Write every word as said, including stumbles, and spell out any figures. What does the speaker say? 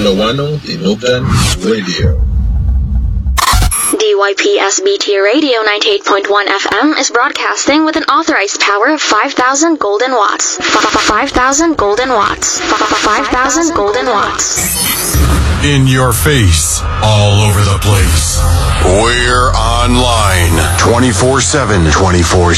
Lawano Inugan Radio. D Y P S B T Radio ninety-eight point one F M is broadcasting with an authorized power of five thousand golden watts. five thousand golden watts. five thousand golden watts. In your face, all over the place. We're online twenty-four seven, twenty-four